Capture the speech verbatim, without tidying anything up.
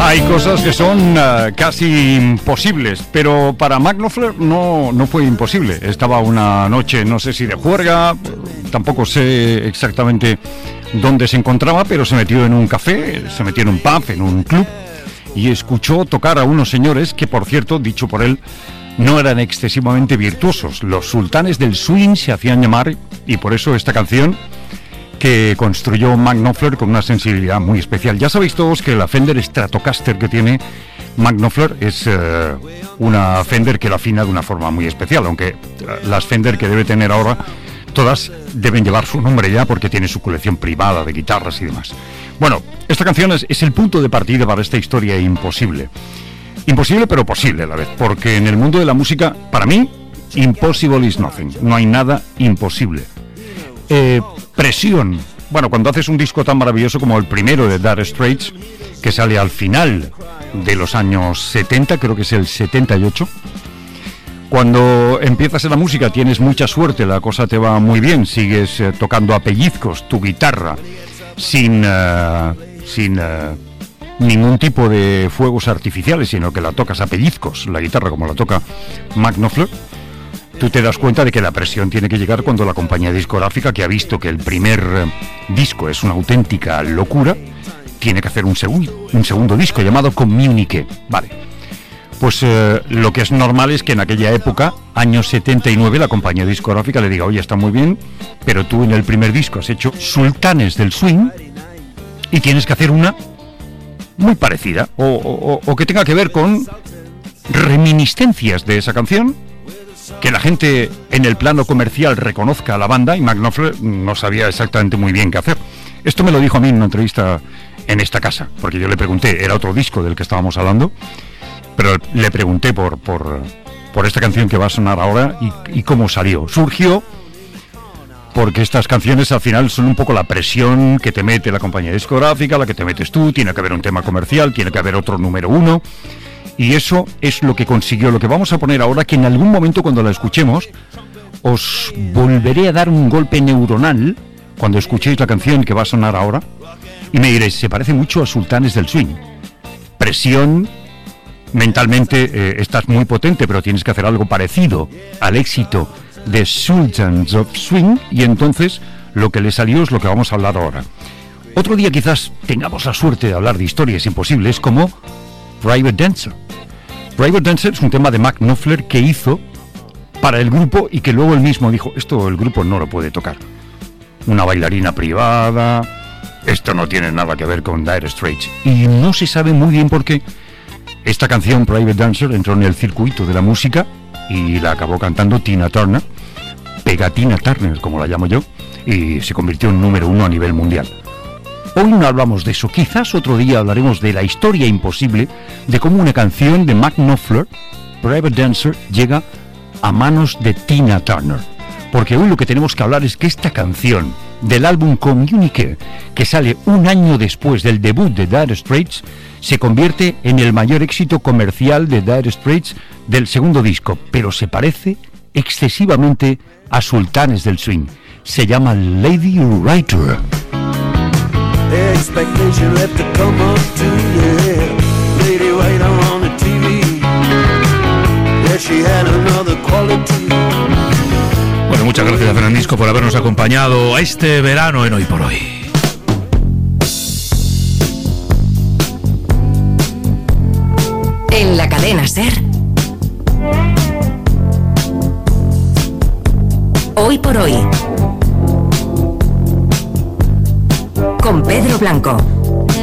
Hay cosas que son uh, casi imposibles, pero para Mark Knopfler no, no fue imposible. Estaba una noche, no sé si de juerga, tampoco sé exactamente dónde se encontraba, pero se metió en un café, se metió en un pub, en un club, y escuchó tocar a unos señores que, por cierto, dicho por él, no eran excesivamente virtuosos. Los sultanes del swing se hacían llamar, y por eso esta canción que construyó Mark Knopfler con una sensibilidad muy especial. Ya sabéis todos que la Fender Stratocaster que tiene Mark Knopfler es uh, una Fender que la afina de una forma muy especial, aunque uh, las Fender que debe tener ahora todas deben llevar su nombre ya porque tiene su colección privada de guitarras y demás. Bueno, esta canción es, es el punto de partida para esta historia imposible. Imposible pero posible a la vez, porque en el mundo de la música, para mí, impossible is nothing. No hay nada imposible. Eh, presión. Bueno, cuando haces un disco tan maravilloso como el primero de Dire Straits, que sale al final de los años setenta, creo que es el setenta y ocho, cuando empiezas en la música tienes mucha suerte, la cosa te va muy bien, sigues eh, tocando a pellizcos tu guitarra sin, uh, sin uh, ningún tipo de fuegos artificiales, sino que la tocas a pellizcos, la guitarra como la toca Mark Knopfler. Tú te das cuenta de que la presión tiene que llegar cuando la compañía discográfica, que ha visto que el primer eh, disco es una auténtica locura, tiene que hacer un, segu- un segundo disco llamado Communique. Vale. Pues eh, lo que es normal es que en aquella época, años setenta y nueve, la compañía discográfica le diga: oye, está muy bien, pero tú en el primer disco has hecho Sultanes del Swing y tienes que hacer una muy parecida, o, o, o que tenga que ver con reminiscencias de esa canción, que la gente en el plano comercial reconozca a la banda. Y Mark Knopfler no sabía exactamente muy bien qué hacer. Esto me lo dijo a mí en una entrevista en esta casa, porque yo le pregunté, era otro disco del que estábamos hablando, pero le pregunté por, por, por esta canción que va a sonar ahora y, y cómo salió. Surgió porque estas canciones al final son un poco la presión que te mete la compañía discográfica, la que te metes tú, tiene que haber un tema comercial, tiene que haber otro número uno. Y eso es lo que consiguió, lo que vamos a poner ahora, que en algún momento cuando la escuchemos os volveré a dar un golpe neuronal cuando escuchéis la canción que va a sonar ahora y me diréis, se parece mucho a Sultanes del Swing. Presión, mentalmente eh, estás muy potente, pero tienes que hacer algo parecido al éxito de Sultans of Swing, y entonces lo que le salió es lo que vamos a hablar ahora. Otro día quizás tengamos la suerte de hablar de historias imposibles como Private Dancer. Private Dancer es un tema de Mark Knopfler que hizo para el grupo y que luego él mismo dijo, esto el grupo no lo puede tocar. Una bailarina privada, esto no tiene nada que ver con Dire Straits. Y no se sabe muy bien por qué esta canción, Private Dancer, entró en el circuito de la música y la acabó cantando Tina Turner, Pegatina Turner, como la llamo yo, y se convirtió en número uno a nivel mundial. Hoy no hablamos de eso, quizás otro día hablaremos de la historia imposible de cómo una canción de Mark Knopfler, Private Dancer, llega a manos de Tina Turner. Porque hoy lo que tenemos que hablar es que esta canción del álbum Communique, que sale un año después del debut de Dire Straits, se convierte en el mayor éxito comercial de Dire Straits del segundo disco, pero se parece excesivamente a Sultanes del Swing. Se llama Lady Writer. Expectation left to come up to you. Lady Writer on the T V. Yeah, she had another quality. Bueno, muchas gracias, Fernandisco, por habernos acompañado a este verano en Hoy por Hoy. En la cadena SER, Hoy por Hoy, con Pedro Blanco.